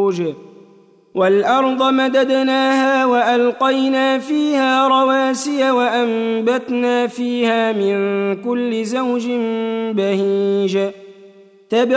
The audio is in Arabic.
البروج والأرض مددناها وألقينا فيها رواسي وأنبتنا فيها من كل زوج بهيج